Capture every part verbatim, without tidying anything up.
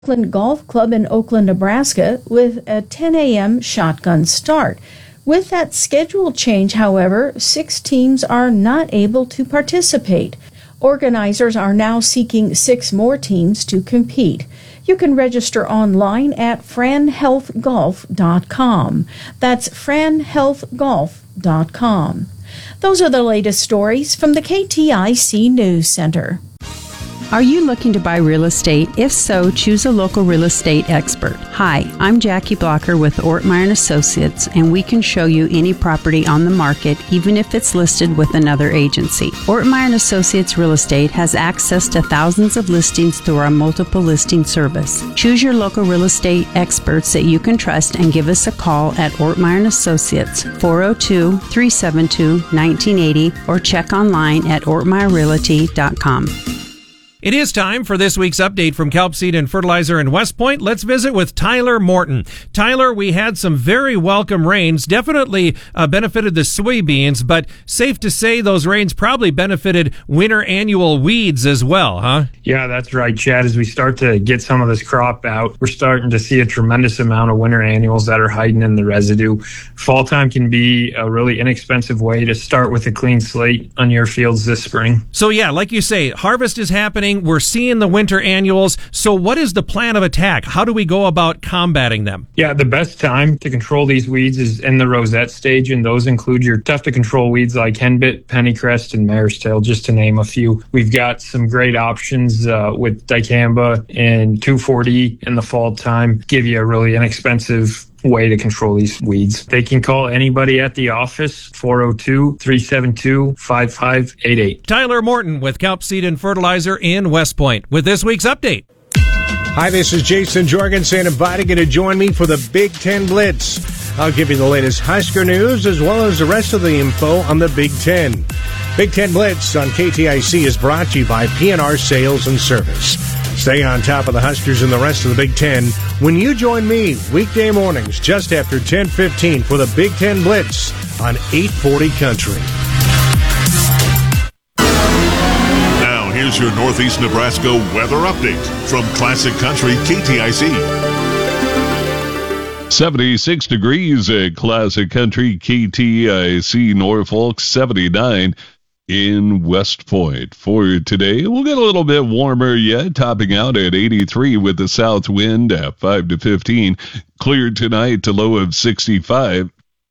Oakland Golf Club in Oakland, Nebraska, with a ten a.m. shotgun start. With that schedule change, however, six teams are not able to participate. Organizers are now seeking six more teams to compete. You can register online at fran health golf dot com. That's fran health golf dot com. Those are the latest stories from the K T I C News Center. Are you looking to buy real estate? If so, choose a local real estate expert. Hi, I'm Jackie Blocker with Ortmeyer and Associates, and we can show you any property on the market, even if it's listed with another agency. Ortmeyer and Associates Real Estate has access to thousands of listings through our multiple listing service. Choose your local real estate experts that you can trust and give us a call at Ortmeyer and Associates, four oh two, three seven two, nineteen eighty, or check online at ortmeyer realty dot com. It is time for this week's update from Kelp Seed and Fertilizer in West Point. Let's visit with Tyler Morton. Tyler, we had some very welcome rains, definitely uh, benefited the soybeans, but safe to say those rains probably benefited winter annual weeds as well, huh? Yeah, that's right, Chad. As we start to get some of this crop out, we're starting to see a tremendous amount of winter annuals that are hiding in the residue. Fall time can be a really inexpensive way to start with a clean slate on your fields this spring. So yeah, like you say, harvest is happening. We're seeing the winter annuals. So what is the plan of attack? How do we go about combating them? Yeah, the best time to control these weeds is in the rosette stage, and those include your tough to control weeds like henbit, pennycrest, and mare's tail, just to name a few. We've got some great options uh, with dicamba and two forty in the fall time, give you a really inexpensive way to control these weeds. They can call anybody at the office, four oh two, three seven two, five five eight eight. Tyler Morton with Kelp Seed and Fertilizer in West Point with this week's update. Hi, this is Jason Jorgensen inviting you to join me for the Big Ten Blitz. I'll give you the latest Husker news as well as the rest of the info on the Big Ten. Big Ten Blitz on K T I C is brought to you by P N R Sales and Service. Stay on top of the Huskers and the rest of the Big Ten when you join me weekday mornings just after ten fifteen for the Big Ten Blitz on eight forty Country. Now here's your Northeast Nebraska weather update from Classic Country K T I C. seventy-six degrees at Classic Country K T I C Norfolk, seventy-nine in West Point. For today, we'll get a little bit warmer yet, topping out at eighty-three with the south wind at five to fifteen. Clear tonight to low of sixty-five.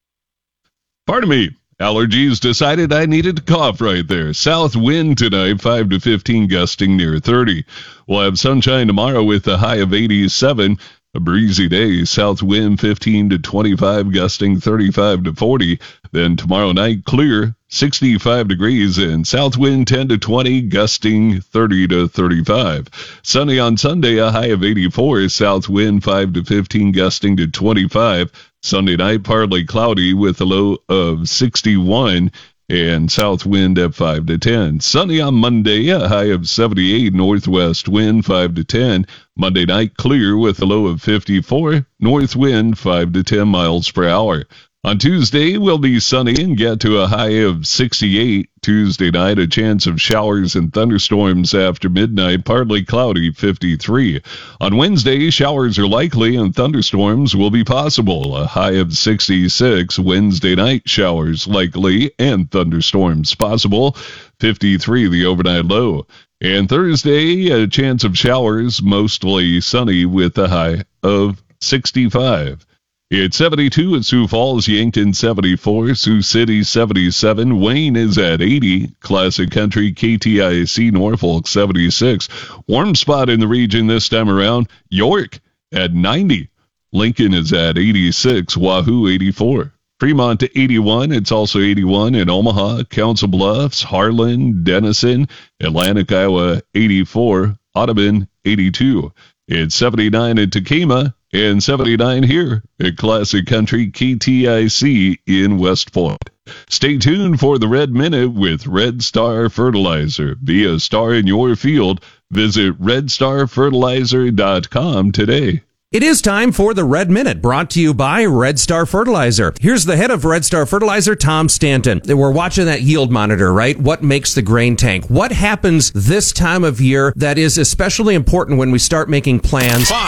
Pardon me, allergies decided I needed to cough right there. South wind tonight, five to fifteen, gusting near thirty. We'll have sunshine tomorrow with a high of eighty-seven. A breezy day, south wind fifteen to twenty-five, gusting thirty-five to forty. Then tomorrow night, clear, sixty-five degrees, and south wind ten to twenty, gusting thirty to thirty-five. Sunny on Sunday, a high of eighty-four, south wind five to fifteen, gusting to twenty-five. Sunday night, partly cloudy with a low of sixty-one. And south wind at five to ten. Sunny on Monday, a high of seventy-eight, northwest wind five to ten. Monday night, clear with a low of fifty-four, north wind five to ten miles per hour. On Tuesday, we'll be sunny and get to a high of sixty-eight. Tuesday night, a chance of showers and thunderstorms after midnight, partly cloudy, fifty-three. On Wednesday, showers are likely and thunderstorms will be possible, a high of sixty-six. Wednesday night, showers likely and thunderstorms possible, fifty-three the overnight low. And Thursday, a chance of showers, mostly sunny with a high of sixty-five. It's seventy-two at Sioux Falls, Yankton seventy-four, Sioux City seventy-seven, Wayne is at eighty, Classic Country K T I C Norfolk seventy-six. Warm spot in the region this time around, York at ninety, Lincoln is at eighty-six, Wahoo eighty-four. Fremont to eighty-one, it's also eighty-one in Omaha, Council Bluffs, Harlan, Denison, Atlantic, Iowa eighty-four, Audubon eighty-two. It's seventy-nine in Tekamah and seventy-nine here at Classic Country K T I C in West Point. Stay tuned for the Red Minute with Red Star Fertilizer. Be a star in your field. Visit red star fertilizer dot com today. It is time for the Red Minute, brought to you by Red Star Fertilizer. Here's the head of Red Star Fertilizer, Tom Stanton. We're watching that yield monitor, right? What makes the grain tank? What happens this time of year that is especially important when we start making plans